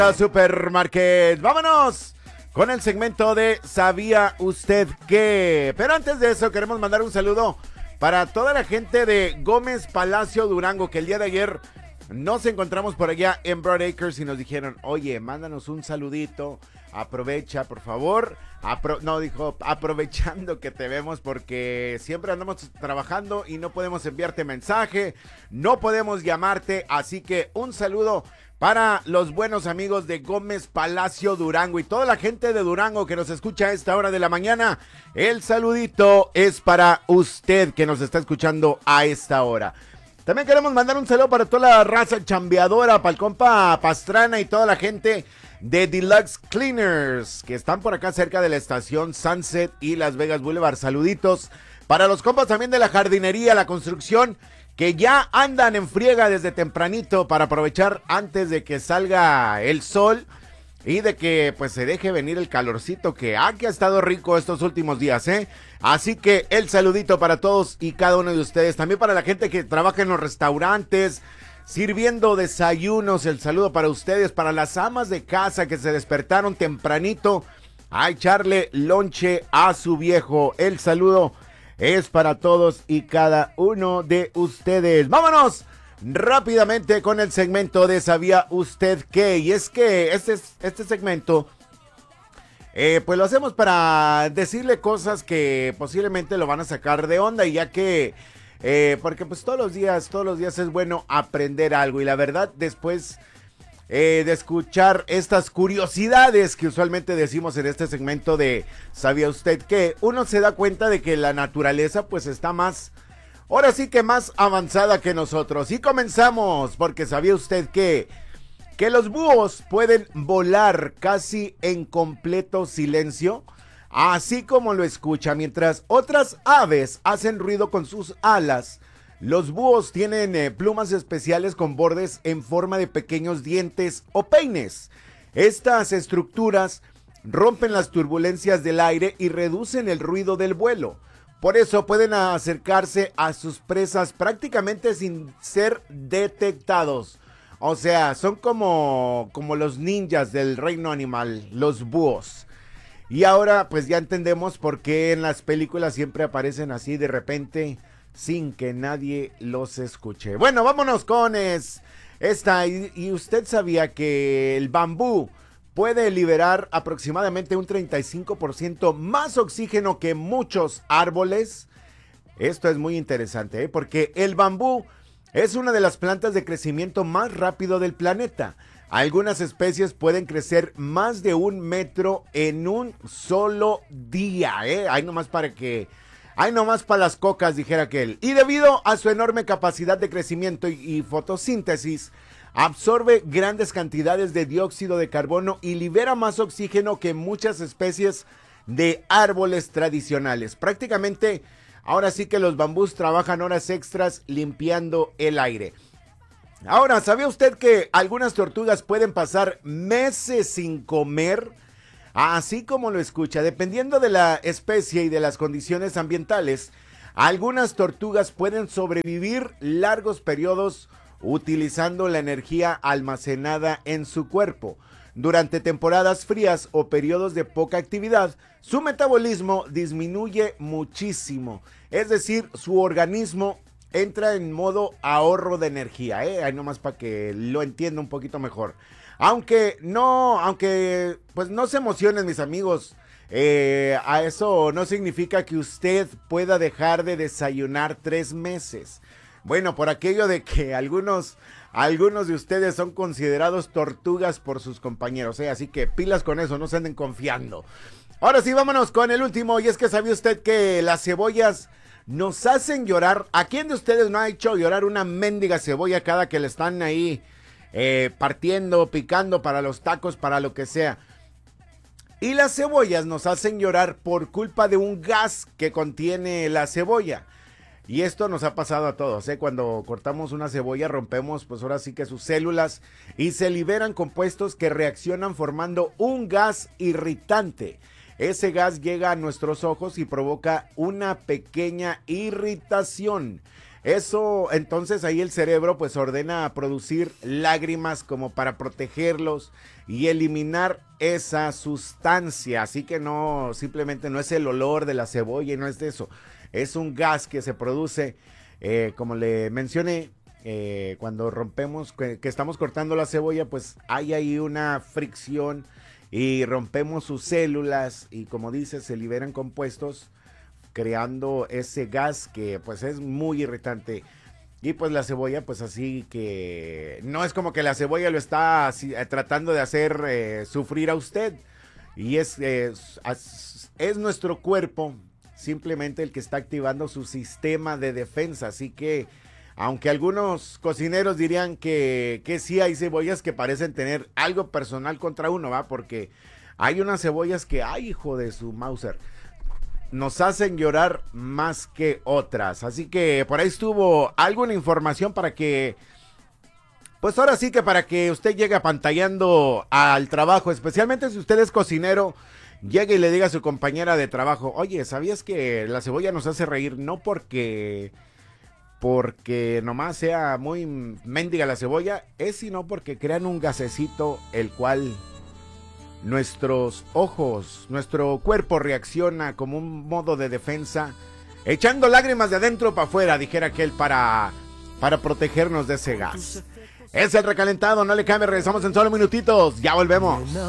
Supermarket. Vámonos con el segmento de ¿Sabía usted qué? Pero antes de eso queremos mandar un saludo para toda la gente de Gómez Palacio Durango, que el día de ayer nos encontramos por allá en Broad Acres y nos dijeron, oye, mándanos un saludito, aprovecha por favor. Aprovechando que te vemos porque siempre andamos trabajando y no podemos enviarte mensaje, no podemos llamarte, así que un saludo para los buenos amigos de Gómez Palacio Durango y toda la gente de Durango que nos escucha a esta hora de la mañana. El saludito es para usted que nos está escuchando a esta hora. También queremos mandar un saludo para toda la raza chambeadora, para el compa Pastrana y toda la gente de Deluxe Cleaners, que están por acá cerca de la estación Sunset y Las Vegas Boulevard. Saluditos para los compas también de la jardinería, la construcción, que ya andan en friega desde tempranito para aprovechar antes de que salga el sol y de que pues se deje venir el calorcito que ha estado rico estos últimos días, ¿eh? Así que el saludito para todos y cada uno de ustedes. También para la gente que trabaja en los restaurantes, sirviendo desayunos, el saludo para ustedes, para las amas de casa que se despertaron tempranito a echarle lonche a su viejo. El saludo es para todos y cada uno de ustedes. ¡Vámonos! Rápidamente con el segmento de ¿Sabía usted qué? Y es que este segmento pues lo hacemos para decirle cosas que posiblemente lo van a sacar de onda, y ya que porque pues todos los días es bueno aprender algo, y la verdad después de escuchar estas curiosidades que usualmente decimos en este segmento de ¿Sabía usted qué? Uno se da cuenta de que la naturaleza pues está más, ahora sí que más avanzada que nosotros. Y comenzamos porque ¿sabía usted qué? Que los búhos pueden volar casi en completo silencio, así como lo escucha. Mientras otras aves hacen ruido con sus alas, los búhos tienen plumas especiales con bordes en forma de pequeños dientes o peines. Estas estructuras rompen las turbulencias del aire y reducen el ruido del vuelo. Por eso pueden acercarse a sus presas prácticamente sin ser detectados. O sea, son como los ninjas del reino animal, los búhos. Y ahora pues ya entendemos por qué en las películas siempre aparecen así de repente sin que nadie los escuche. Bueno, vámonos con esta. Y usted sabía que el bambú puede liberar aproximadamente un 35% más oxígeno que muchos árboles. Esto es muy interesante, porque el bambú es una de las plantas de crecimiento más rápido del planeta. Algunas especies pueden crecer más de 1 metro en un solo día, Hay nomás para las cocas, dijera aquel. Y debido a su enorme capacidad de crecimiento y fotosíntesis, absorbe grandes cantidades de dióxido de carbono y libera más oxígeno que muchas especies de árboles tradicionales. Prácticamente, ahora sí que los bambús trabajan horas extras limpiando el aire. Ahora, ¿sabía usted que algunas tortugas pueden pasar meses sin comer? Así como lo escucha, dependiendo de la especie y de las condiciones ambientales, algunas tortugas pueden sobrevivir largos periodos utilizando la energía almacenada en su cuerpo. Durante temporadas frías o periodos de poca actividad, su metabolismo disminuye muchísimo. Es decir, su organismo entra en modo ahorro de energía, Ahí nomás para que lo entienda un poquito mejor. Aunque pues no se emocionen, mis amigos. A eso no significa que usted pueda dejar de desayunar 3 meses. Bueno, por aquello de que algunos de ustedes son considerados tortugas por sus compañeros, Así que pilas con eso, no se anden confiando. Ahora sí, vámonos con el último, y es que ¿sabía usted que las cebollas nos hacen llorar? ¿A quién de ustedes no ha hecho llorar una mendiga cebolla cada que le están ahí partiendo, picando para los tacos, para lo que sea? Y las cebollas nos hacen llorar por culpa de un gas que contiene la cebolla. Y esto nos ha pasado a todos, Cuando cortamos una cebolla rompemos pues ahora sí que sus células y se liberan compuestos que reaccionan formando un gas irritante. Ese gas llega a nuestros ojos y provoca una pequeña irritación. Eso, entonces ahí el cerebro pues ordena producir lágrimas como para protegerlos y eliminar esa sustancia. Así que no, simplemente no es el olor de la cebolla y no es de eso. Es un gas que se produce, como le mencioné, cuando rompemos, que estamos cortando la cebolla, pues hay ahí una fricción y rompemos sus células y como dice, se liberan compuestos creando ese gas que pues es muy irritante. Y pues la cebolla pues así que no es como que la cebolla lo está así, tratando de hacer sufrir a usted. Y es nuestro cuerpo simplemente el que está activando su sistema de defensa. Así que aunque algunos cocineros dirían que sí hay cebollas que parecen tener algo personal contra uno, ¿va? Porque hay unas cebollas que, ay, hijo de su Mauser, nos hacen llorar más que otras. Así que por ahí estuvo alguna información para que, pues ahora sí que para que usted llegue apantallando al trabajo, especialmente si usted es cocinero, llegue y le diga a su compañera de trabajo, oye, ¿sabías que la cebolla nos hace reír? No porque nomás sea muy mendiga la cebolla, es sino porque crean un gasecito el cual nuestros ojos, nuestro cuerpo reacciona como un modo de defensa, echando lágrimas de adentro para afuera, dijera aquel, para protegernos de ese gas. Es el recalentado, no le cambie, regresamos en solo minutitos, ya volvemos.